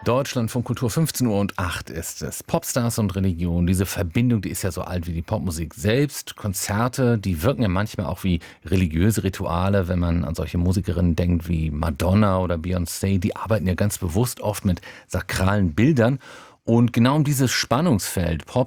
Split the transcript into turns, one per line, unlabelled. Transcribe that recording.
Deutschland von Kultur, 15:08 ist es. Popstars und Religion, diese Verbindung, die ist ja so alt wie die Popmusik selbst. Konzerte, die wirken ja manchmal auch wie religiöse Rituale, wenn man an solche Musikerinnen denkt wie Madonna oder Beyoncé. Die arbeiten ja ganz bewusst oft mit sakralen Bildern. Und genau um dieses Spannungsfeld, Pop